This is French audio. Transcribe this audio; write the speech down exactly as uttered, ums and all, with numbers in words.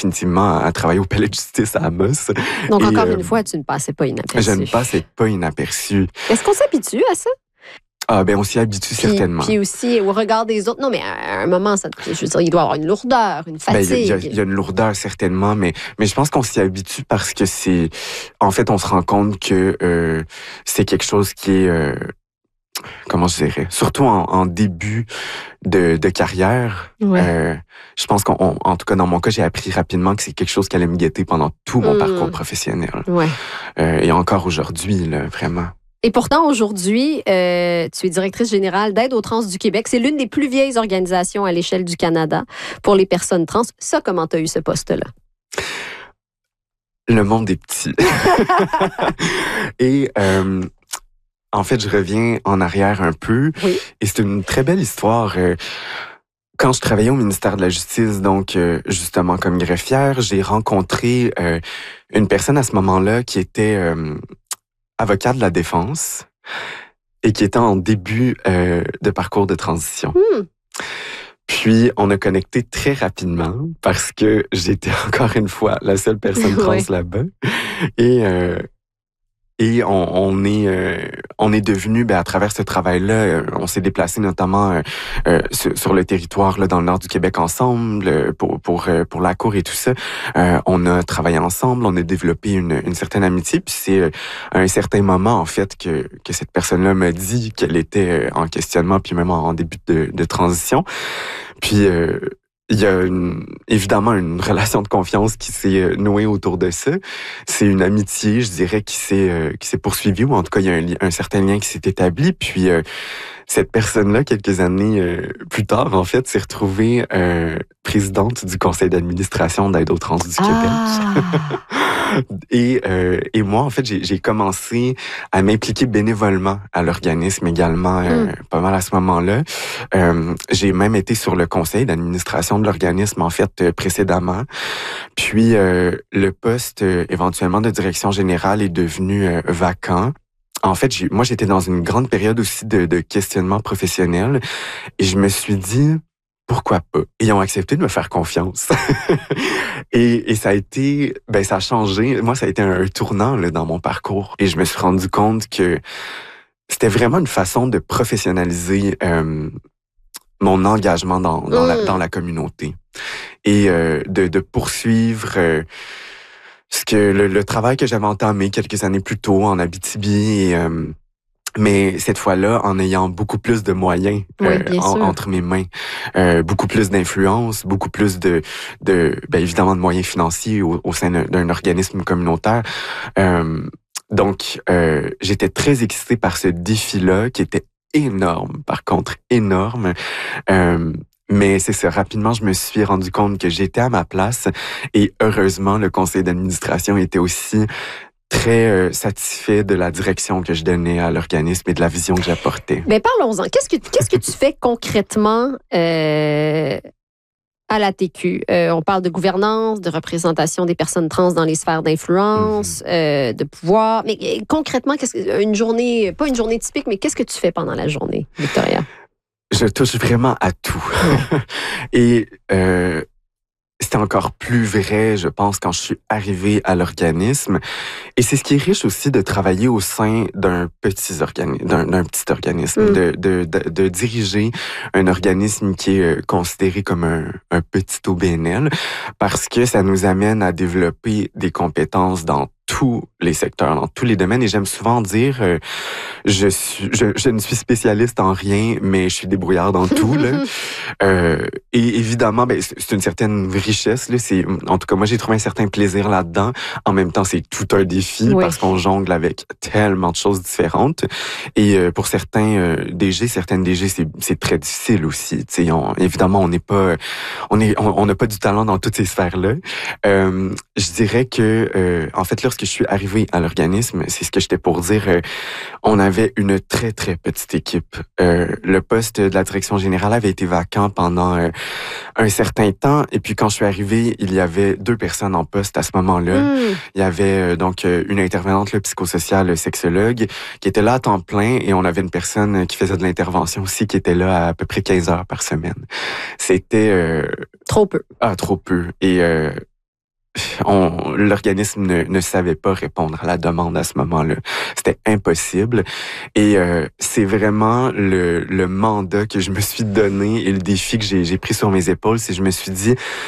définitivement à, à travailler au Palais de justice à Amos. Donc, Et, encore euh, une fois, tu ne passais pas inaperçu. Je ne passais pas inaperçu. Est-ce qu'on s'habitue à ça? Ah, ben on s'y habitue Puis, certainement. puis aussi, au regard des autres. Non, mais à un moment, ça, je veux dire, il doit y avoir une lourdeur, une fatigue. Ben, il y, a, il y a une lourdeur, certainement, mais, mais je pense qu'on s'y habitue parce que c'est... En fait, on se rend compte que euh, c'est quelque chose qui est... Euh, comment je dirais? Surtout en, en début de, de carrière. Ouais. Euh, je pense qu'en en tout cas, dans mon cas, j'ai appris rapidement que c'est quelque chose qui allait me guetter pendant tout mon Mm. parcours professionnel. Ouais. Euh, et encore aujourd'hui, là, vraiment. Et pourtant, aujourd'hui, euh, tu es directrice générale d'Aide aux trans du Québec. C'est l'une des plus vieilles organisations à l'échelle du Canada pour les personnes trans. Ça, comment tu as eu ce poste-là? Le monde est petit. Et euh, en fait, je reviens en arrière un peu. Oui. Et c'est une très belle histoire. Euh, Quand je travaillais au ministère de la Justice, donc euh, justement comme greffière, j'ai rencontré euh, une personne à ce moment-là qui était euh, avocat de la défense et qui était en début euh, de parcours de transition. Hmm. Puis, on a connecté très rapidement parce que j'étais encore une fois la seule personne trans Ouais. là-bas. Et... Euh, Et on, on est euh, on est devenu, ben, à travers ce travail-là, euh, on s'est déplacé notamment euh, euh, sur, sur le territoire là, dans le nord du Québec ensemble euh, pour pour euh, pour la cour et tout ça. Euh, on a travaillé ensemble, on a développé une, une certaine amitié. Puis c'est euh, à un certain moment en fait que que cette personne-là m'a dit qu'elle était euh, en questionnement, puis même en, en début de, de transition. Puis euh, il y a une, évidemment une relation de confiance qui s'est nouée autour de ça. C'est une amitié, je dirais, qui s'est euh, qui s'est poursuivie, ou en tout cas, il y a un, un certain lien qui s'est établi. Puis euh, cette personne-là, quelques années euh, plus tard, en fait, s'est retrouvée euh, présidente du conseil d'administration d'Aide aux trans du Ah. Québec. Et, euh, et moi, en fait, j'ai, j'ai commencé à m'impliquer bénévolement à l'organisme également, euh, Mm. pas mal à ce moment-là. Euh, j'ai même été sur le conseil d'administration de l'organisme, en fait, euh, précédemment. Puis, euh, le poste, euh, éventuellement, de direction générale est devenu euh, vacant. En fait, j'ai, moi, j'étais dans une grande période aussi de, de questionnement professionnel et je me suis dit, pourquoi pas? Ils ont accepté de me faire confiance. et, et ça a été, ben, ça a changé. Moi, ça a été un, un tournant là, dans mon parcours. Et je me suis rendu compte que c'était vraiment une façon de professionnaliser euh, mon engagement dans, dans, Mm. la, dans la communauté. Et euh, de, de poursuivre euh, ce que le, le travail que j'avais entamé quelques années plus tôt en Abitibi. Et, euh, mais cette fois-là, en ayant beaucoup plus de moyens Oui, euh, bien en- sûr. entre mes mains, euh, beaucoup plus d'influence, beaucoup plus de, de ben, évidemment de moyens financiers au, au sein d'un, d'un organisme communautaire. Euh, donc, euh, j'étais très excitée par ce défi-là qui était énorme, par contre, énorme. Euh, mais c'est ça, rapidement, je me suis rendu compte que j'étais à ma place et heureusement, le conseil d'administration était aussi très euh, satisfait de la direction que je donnais à l'organisme et de la vision que j'apportais. Mais parlons-en. Qu'est-ce que, qu'est-ce que tu fais concrètement euh, à l'A T Q? Euh, on parle de gouvernance, de représentation des personnes trans dans les sphères d'influence, Mm-hmm. euh, de pouvoir. Mais euh, concrètement, qu'est-ce que, une journée, pas une journée typique, mais qu'est-ce que tu fais pendant la journée, Victoria? Je touche vraiment à tout. Et euh, c'était encore plus vrai, je pense, quand je suis arrivée à l'organisme. Et c'est ce qui est riche aussi de travailler au sein d'un petit, organi- d'un, d'un petit organisme, Mm. de, de, de, de diriger un organisme qui est euh, considéré comme un, un petit O B N L, parce que ça nous amène à développer des compétences dans tous les secteurs, dans tous les domaines. Et j'aime souvent dire, euh, je, suis, je, je ne suis spécialiste en rien, mais je suis débrouillard dans tout. Là. Euh, et évidemment, ben, c'est une certaine richesse. Là. C'est, en tout cas, moi, j'ai trouvé un certain plaisir là-dedans. En même temps, c'est tout un défi Oui. parce qu'on jongle avec tellement de choses différentes. Et euh, pour certains euh, D G, certaines D G, c'est, c'est très difficile aussi. T'sais, on, évidemment, on n'est pas, on est, on, on n'a pas du talent dans toutes ces sphères-là. Euh, je dirais que, euh, en fait, lorsque je suis arrivée à l'organisme, c'est ce que j'étais pour dire. Euh, on avait une très très petite équipe. Euh, le poste de la direction générale avait été vacant pendant euh, un certain temps. Et puis quand je suis arrivée, il y avait deux personnes en poste à ce moment-là. Mm. Il y avait euh, donc euh, une intervenante là, psychosociale, euh, sexologue, qui était là à temps plein, et on avait une personne qui faisait de l'intervention aussi, qui était là à, à peu près quinze heures par semaine. C'était euh, Trop peu. ah trop peu. Et euh, on, l'organisme ne, ne savait pas répondre à la demande à ce moment-là. C'était impossible. Et euh, c'est vraiment le, le mandat que je me suis donné et le défi que j'ai, j'ai pris sur mes épaules, c'est que je me suis dit,